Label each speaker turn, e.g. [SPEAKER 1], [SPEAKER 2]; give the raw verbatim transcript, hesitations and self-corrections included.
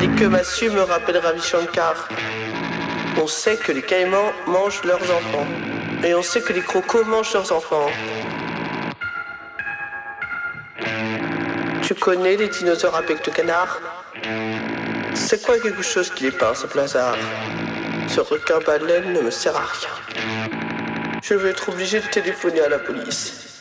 [SPEAKER 1] Tandis que Massue me rappelle Ravi Shankar. On sait que les caïmans mangent leurs enfants. Et on sait que les crocos mangent leurs enfants. Tu connais les dinosaures à bec de canard? C'est quoi quelque chose qui les pince au hasard? Ce requin baleine ne me sert à rien. Je vais être obligé de téléphoner à la police.